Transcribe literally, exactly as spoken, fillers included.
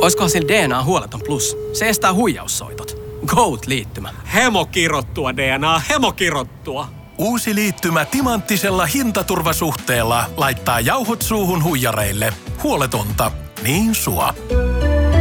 Oiskohan sillä D N A-huoleton plus? Se estää huijaussoitot. Goat-liittymä. Hemokirottua D N A, hemokirottua. Uusi liittymä timanttisella hintaturvasuhteella laittaa jauhot suuhun huijareille. Huoletonta. Niin sua.